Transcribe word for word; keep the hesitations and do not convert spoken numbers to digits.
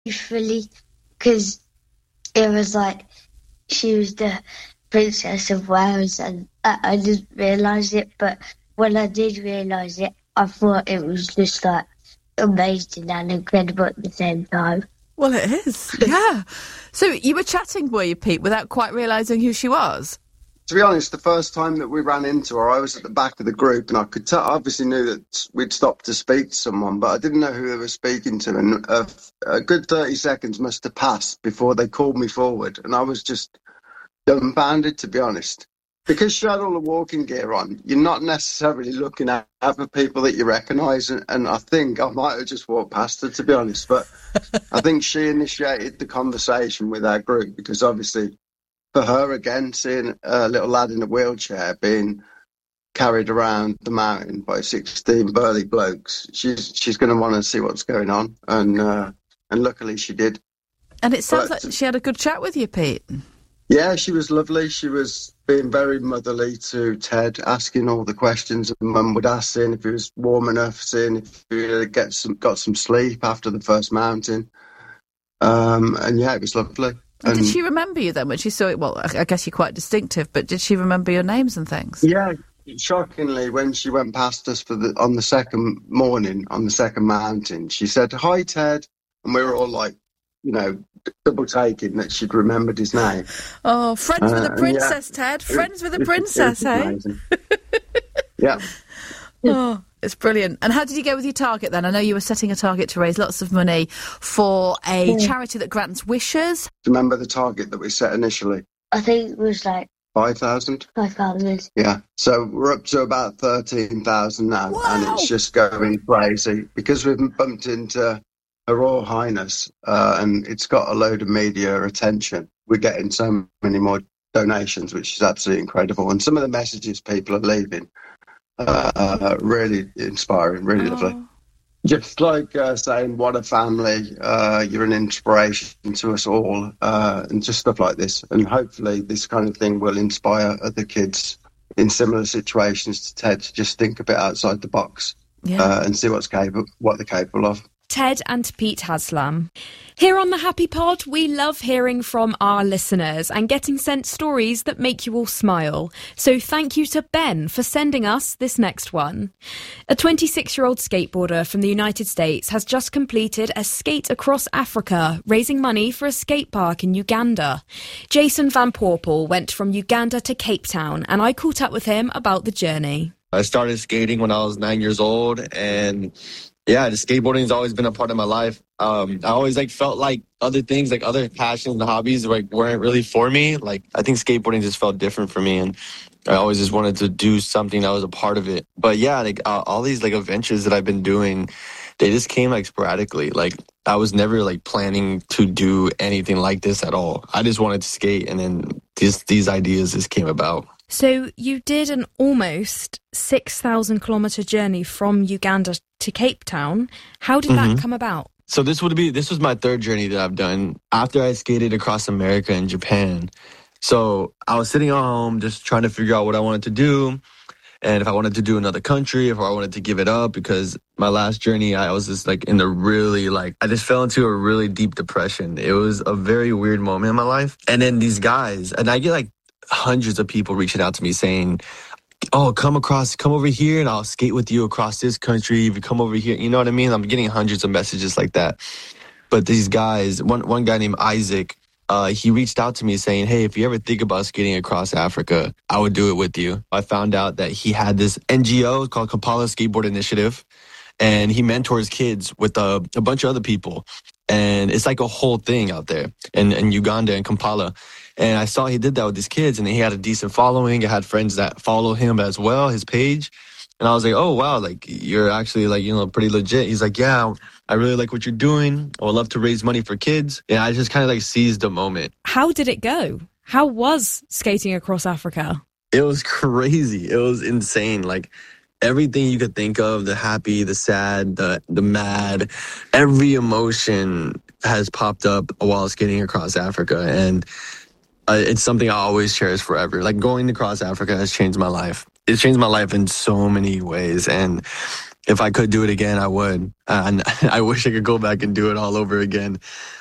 fully, because it was like she was the Princess of Wales, and I, I didn't realise it, but when I did realise it, I thought it was just like amazing and incredible at the same time. Well, it is, yeah. So you were chatting, were you, Pete, without quite realising who she was? To be honest, the first time that we ran into her, I was at the back of the group, and I could tell, I obviously knew that we'd stopped to speak to someone, but I didn't know who they were speaking to. And a, a good thirty seconds must have passed before they called me forward, and I was just dumbfounded, to be honest. Because she had all the walking gear on, you're not necessarily looking at other people that you recognise, and, and I think I might have just walked past her, to be honest. But I think she initiated the conversation with our group, because obviously for her, again, seeing a little lad in a wheelchair being carried around the mountain by sixteen burly blokes, she's she's going to want to see what's going on, and uh, and luckily she did. And it sounds but, like she had a good chat with you, Pete. Yeah, she was lovely. She was being very motherly to Ted, asking all the questions that Mum would ask, seeing if he was warm enough, seeing if he had get some, got some sleep after the first mountain. Um, and yeah, it was lovely. And and did she remember you then when she saw it? Well, I guess you're quite distinctive, but did she remember your names and things? Yeah, shockingly, when she went past us for the on the second morning, on the second mountain, she said, "Hi, Ted." And we were all like, you know, double taking that she'd remembered his name. Oh, friends uh, with a princess, yeah. Ted. Friends with a It, princess, it, eh? Yeah. Oh, it's brilliant. And how did you go with your target then? I know you were setting a target to raise lots of money for a Yeah. charity that grants wishes. Remember the target that we set initially? I think it was like five thousand? five thousand. Yeah. So we're up to about thirteen thousand now, Wow. and it's just going crazy because we've bumped into Her Royal Highness, uh, and it's got a load of media attention. We're getting so many more donations, which is absolutely incredible. And some of the messages people are leaving uh, uh, really inspiring, really Oh. lovely. Just like uh, saying, what a family, uh, you're an inspiration to us all, uh, and just stuff like this. And hopefully this kind of thing will inspire other kids in similar situations to Ted to just think a bit outside the box, Yeah. uh, and see what's capable, what they're capable of. Ted and Pete Haslam. Here on the Happy Pod, we love hearing from our listeners and getting sent stories that make you all smile. So thank you to Ben for sending us this next one. A twenty-six-year-old skateboarder from the United States has just completed a skate across Africa, raising money for a skate park in Uganda. Jason Van Porpel went from Uganda to Cape Town, and I caught up with him about the journey. I started skating when I was nine years old, and yeah, the skateboarding has always been a part of my life. Um, I always like felt like other things, like other passions and hobbies, like weren't really for me. Like I think skateboarding just felt different for me, and I always just wanted to do something that was a part of it. But yeah, like uh, all these like adventures that I've been doing, they just came like sporadically. Like I was never like planning to do anything like this at all. I just wanted to skate, and then these these ideas just came about. So you did an almost six thousand kilometre journey from Uganda to Cape Town. How did Mm-hmm. that come about? So this would be this was my third journey that I've done after I skated across America and Japan. So I was sitting at home just trying to figure out what I wanted to do, and if I wanted to do another country, if I wanted to give it up, because my last journey I was just like in a really like I just fell into a really deep depression. It was a very weird moment in my life. And then these guys, and I get like hundreds of people reaching out to me saying, oh, come across, come over here and I'll skate with you across this country. If you come over here, you know what I mean? I'm getting hundreds of messages like that. But these guys, one one guy named Isaac, uh, he reached out to me saying, hey, if you ever think about skating across Africa, I would do it with you. I found out that he had this N G O called Kampala Skateboard Initiative, and he mentors kids with a, a bunch of other people. And it's like a whole thing out there in, in Uganda and Kampala. And I saw he did that with his kids, and he had a decent following. I had friends that follow him as well, his page. And I was like, oh, wow, like, you're actually, like, you know, pretty legit. He's like, yeah, I really like what you're doing. I would love to raise money for kids. And I just kind of, like, seized the moment. How did it go? How was skating across Africa? It was crazy. It was insane. Like, everything you could think of, the happy, the sad, the the mad, every emotion has popped up while skating across Africa. And uh, it's something I always cherish forever. Like, going across Africa has changed my life. It's changed my life in so many ways. And if I could do it again, I would. Uh, and I wish I could go back and do it all over again.